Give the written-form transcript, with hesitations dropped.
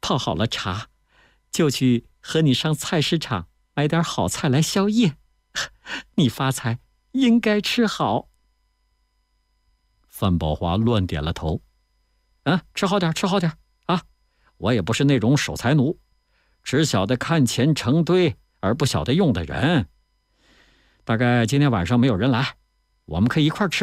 泡好了茶，就去和你上菜市场买点好菜来宵夜。你发财，应该吃好。范宝华乱点了头。吃好点，吃好点啊！我也不是那种守财奴，只晓得看钱成堆，而不晓得用的人。大概今天晚上没有人来，我们可以一块吃。